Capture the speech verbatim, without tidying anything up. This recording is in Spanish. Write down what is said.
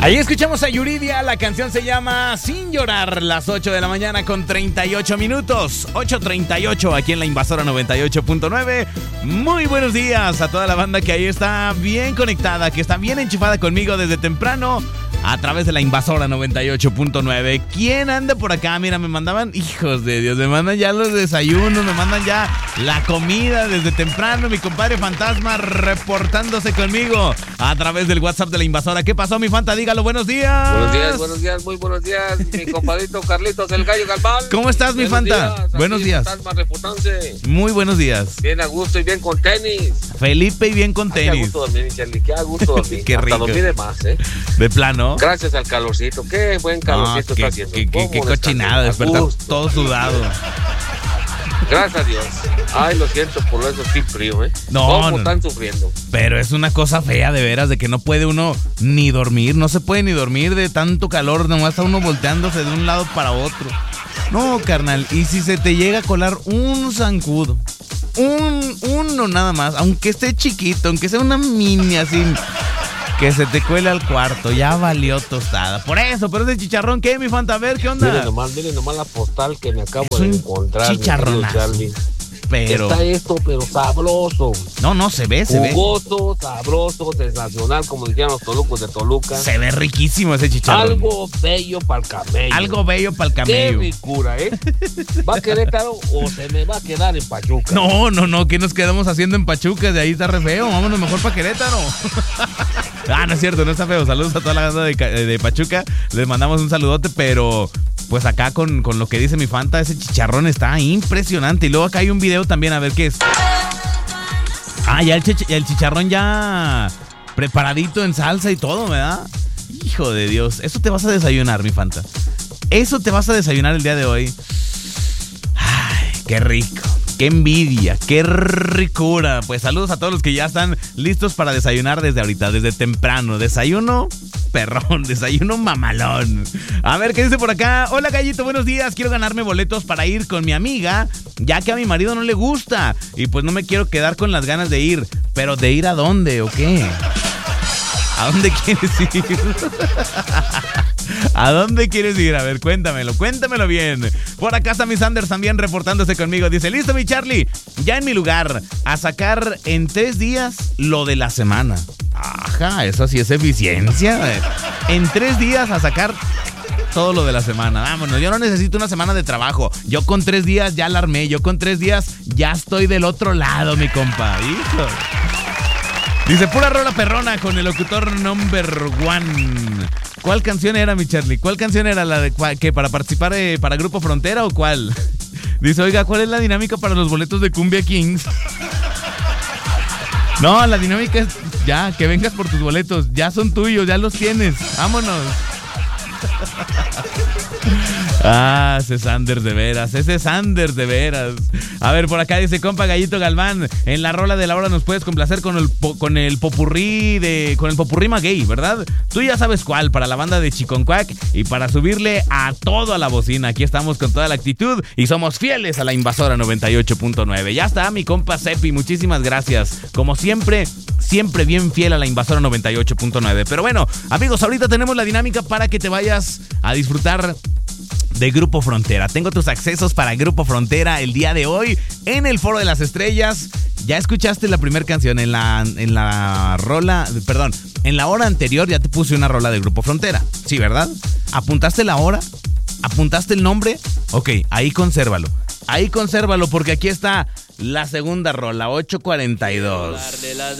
Ahí escuchamos a Yuridia, la canción se llama Sin Llorar, las ocho de la mañana con treinta y ocho minutos, ocho treinta y ocho aquí en la Invasora noventa y ocho punto nueve. Muy buenos días a toda la banda que ahí está bien conectada, que está bien enchufada conmigo desde temprano a través de la Invasora noventa y ocho punto nueve. ¿Quién anda por acá? Mira, me mandaban, hijos de Dios, me mandan ya los desayunos, me mandan ya la comida desde temprano. Mi compadre Fantasma reportándose conmigo a través del WhatsApp de la Invasora. ¿Qué pasó, mi Fanta? Dígalo, buenos días. Buenos días, buenos días, muy buenos días, mi compadrito Carlitos, el Gallo Galván. ¿Cómo estás, mi buenos Fanta? Días, buenos días. Fantasma reportándose. Muy buenos días. Bien a gusto y bien con tenis. Felipe y bien con Ay, tenis. qué a gusto dormir, Charlie, qué a gusto dormir. Qué rico. Hasta dormir de más, ¿eh? De plano. Gracias al calorcito, qué buen calorcito No, qué, está haciendo. Qué, qué, qué ¿Cómo cochinada, descansar? despertar todo sudado. Gracias a Dios. Ay, lo siento por eso, estoy frío, ¿eh? No, ¿Cómo no. están sufriendo? Pero es una cosa fea, de veras, de que no puede uno ni dormir. No se puede ni dormir de tanto calor. Nomás está uno volteándose de un lado para otro. No, carnal. Y si se te llega a colar un zancudo, un uno nada más, aunque esté chiquito, aunque sea una mini así, que se te cuela al cuarto, ya valió tostada. Por eso, pero ese chicharrón, ¿qué, mi Fanta? A ver, ¿qué onda? Miren nomás, miren nomás la postal que me acabo Es de un encontrar. mi chicharronazo. querido Charlie. Pero Está esto, pero sabroso. no, no, se ve, se ve. Jugoso, sabroso, sensacional, como dijeron los tolucos de Toluca. Se ve riquísimo ese chicharrón. Algo bello para el camello. Algo bello para el Qué camello. ricura, ¿eh? ¿Va a Querétaro o se me va a quedar en Pachuca? No, no, no, ¿qué nos quedamos haciendo en Pachuca? De ahí está re feo, vámonos mejor para Querétaro. Ah, no es cierto, no está feo. Saludos a toda la banda de, de Pachuca. Les mandamos un saludote, pero pues acá con, con lo que dice mi Fanta, ese chicharrón está impresionante. Y luego acá hay un video también, a ver qué es. Ah, ya el, chich- el chicharrón ya preparadito en salsa y todo, ¿verdad? Hijo de Dios, eso te vas a desayunar, mi Fanta. Eso te vas a desayunar el día de hoy. Ay, qué rico. Qué envidia, qué ricura. Pues saludos a todos los que ya están listos para desayunar desde ahorita, desde temprano. Desayuno perrón, desayuno mamalón. A ver, ¿qué dice por acá? Hola, Gallito, buenos días. Quiero ganarme boletos para ir con mi amiga, ya que a mi marido no le gusta. Y pues no me quiero quedar con las ganas de ir. ¿Pero de ir a dónde o qué? ¿A dónde quieres ir? ¿A dónde quieres ir? A ver, cuéntamelo, cuéntamelo bien. Por acá está mi Sanders también reportándose conmigo. Dice, listo, mi Charlie, ya en mi lugar, a sacar en tres días lo de la semana. Ajá, eso sí es eficiencia. En tres días a sacar todo lo de la semana. Vámonos, yo no necesito una semana de trabajo. Yo con tres días ya la armé. Yo con tres días ya estoy del otro lado, mi compa. Hijo. Dice, pura rola perrona con el locutor number one. ¿Cuál canción era, mi Charlie? ¿Cuál canción era la de que para participar eh, para Grupo Frontera o cuál? Dice, oiga, ¿cuál es la dinámica para los boletos de Cumbia Kings? No, la dinámica es ya, que vengas por tus boletos. Ya son tuyos, ya los tienes. Vámonos. Ah, ese Sanders de veras, ese Sanders de veras. A ver, por acá dice, compa Gallito Galván, en la rola de la hora nos puedes complacer con el po- con el popurrí de con el popurrí maguey, ¿verdad? Tú ya sabes cuál, para la banda de Chiconcuac y para subirle a todo a la bocina. Aquí estamos con toda la actitud y somos fieles a la Invasora noventa y ocho punto nueve. Ya está, mi compa Sepi, muchísimas gracias. Como siempre, siempre bien fiel a la Invasora noventa y ocho punto nueve. Pero bueno, amigos, ahorita tenemos la dinámica para que te vayas a disfrutar de Grupo Frontera. Tengo tus accesos para Grupo Frontera el día de hoy en el Foro de las Estrellas. Ya escuchaste la primera canción en la, en la rola, perdón, en la hora anterior ya te puse una rola de Grupo Frontera. Sí, ¿verdad? ¿Apuntaste la hora? ¿Apuntaste el nombre? Ok, ahí consérvalo. Ahí consérvalo porque aquí está la segunda rola, ocho cuarenta y dos.